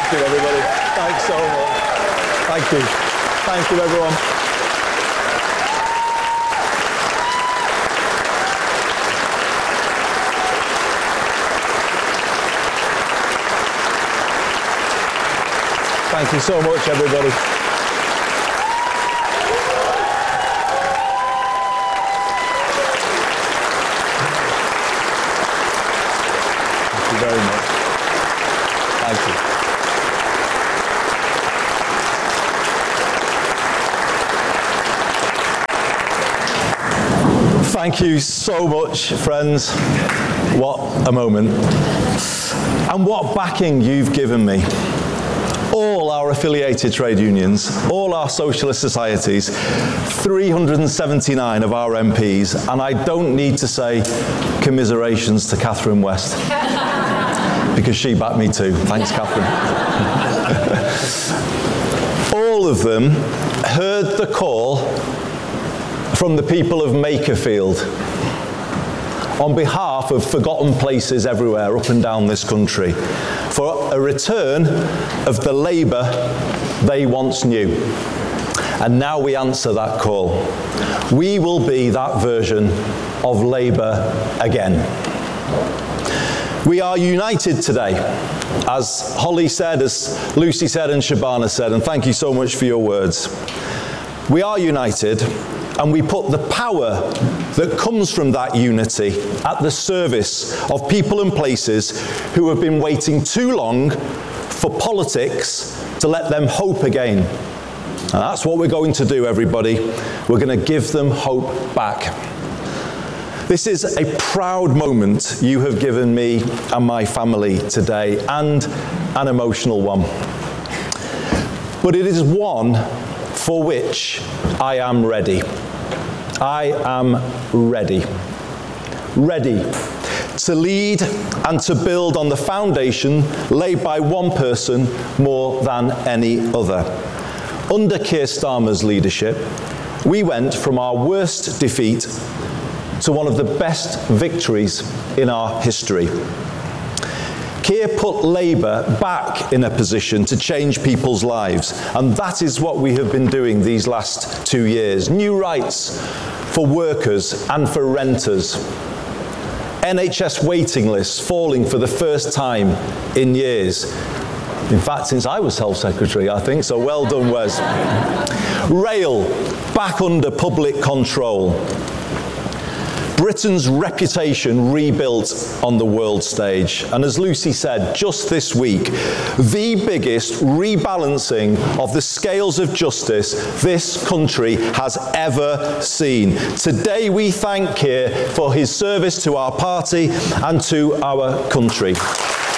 Thank you, everybody. Thanks so much. Thank you. Thank you, everyone. Thank you so much, everybody. Thank you very much. Thank you. Thank you so much, friends. What a moment. And what backing you've given me. All our affiliated trade unions, all our socialist societies, 379 of our MPs, and I don't need to say commiserations to Catherine West, because she backed me too. Thanks, Catherine. All of them heard the call from the people of Makerfield on behalf of forgotten places everywhere up and down this country for a return of the Labour they once knew. And now we answer that call. We will be that version of Labour again. We are united today, as Holly said, as Lucy said, and Shabana said, and thank you so much for your words. We are united, and we put the power that comes from that unity at the service of people and places who have been waiting too long for politics to let them hope again. And that's what we're going to do, everybody. We're going to give them hope back. This is a proud moment you have given me and my family today, and an emotional one. But it is one for which I am ready. I am ready. Ready to lead and to build on the foundation laid by one person more than any other. Under Keir Starmer's leadership, we went from our worst defeat to one of the best victories in our history. Keir put Labour back in a position to change people's lives, and that is what we have been doing these last 2 years. New rights for workers and for renters. NHS waiting lists falling for the first time in years. In fact, since I was Health Secretary, I think, so well done, Wes. Rail back under public control. Britain's reputation rebuilt on the world stage. And as Lucy said, just this week, the biggest rebalancing of the scales of justice this country has ever seen. Today we thank Keir for his service to our party and to our country.